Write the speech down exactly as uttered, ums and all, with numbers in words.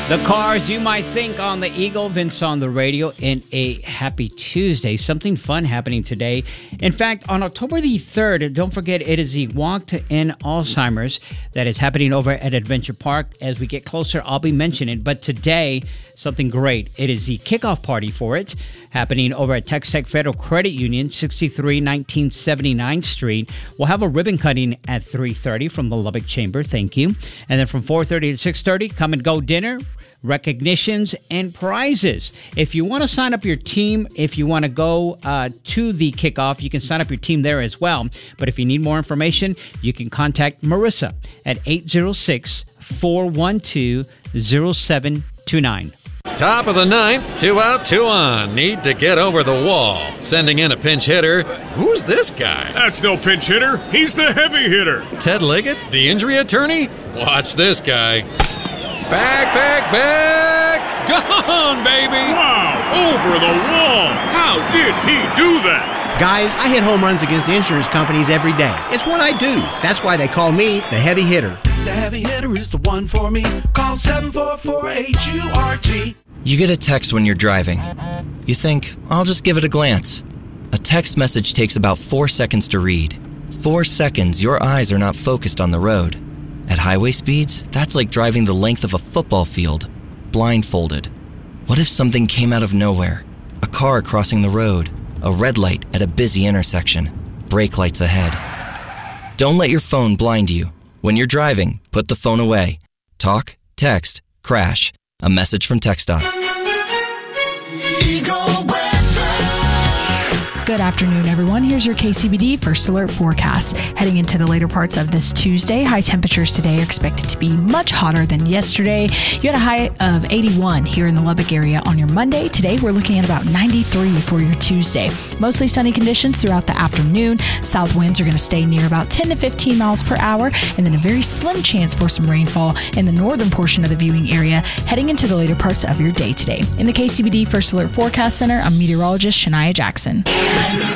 The Cars you might think on the Eagle, Vince on the radio, and a happy Tuesday. Something fun happening today. In fact, on October the third, don't forget it is the Walk to End Alzheimer's that is happening over at Adventure Park. As we get closer, I'll be mentioning it. But today, something great. It is the kickoff party for it, happening over at Tex Tech Federal Credit Union, sixty-three nineteen seventy-ninth Street. We'll have a ribbon cutting at three thirty from the Lubbock Chamber. Thank you. And then from four thirty to six thirty, come and go dinner, recognitions, and prizes. If you want to sign up your team, if you want to go uh, to the kickoff, you can sign up your team there as well. But if you need more information, you can contact Marissa at eight oh six, four one two, oh seven two nine. Top of the ninth, two out, two on. Need to get over the wall. Sending in a pinch hitter. Who's this guy? That's no pinch hitter. He's the heavy hitter. Ted Liggett, the injury attorney? Watch this guy. Back, back, back! Gone, baby! Wow! Over the wall! How did he do that? Guys, I hit home runs against insurance companies every day. It's what I do. That's why they call me the heavy hitter. The heavy hitter is the one for me. Call seven four four H U R T. You get a text when you're driving. You think, I'll just give it a glance. A text message takes about four seconds to read. Four seconds, your eyes are not focused on the road. At highway speeds, that's like driving the length of a football field, blindfolded. What if something came out of nowhere? A car crossing the road, a red light at a busy intersection, brake lights ahead. Don't let your phone blind you. When you're driving, put the phone away. Talk, text, crash. A message from TxDOT. Eagle Good afternoon, everyone. Here's your K C B D First Alert forecast. Heading into the later parts of this Tuesday, high temperatures today are expected to be much hotter than yesterday. You had a high of eighty-one here in the Lubbock area on your Monday. Today, we're looking at about ninety-three for your Tuesday. Mostly sunny conditions throughout the afternoon. South winds are going to stay near about ten to fifteen miles per hour, and then a very slim chance for some rainfall in the northern portion of the viewing area heading into the later parts of your day today. In the K C B D First Alert Forecast Center, I'm meteorologist Shania Jackson.